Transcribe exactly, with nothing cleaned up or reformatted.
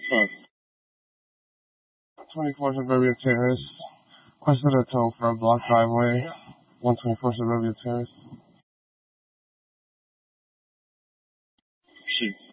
twenty-four Suburbia Terrace. Requested a tow for a blocked driveway. one twenty-four Suburbia Terrace. Shoot.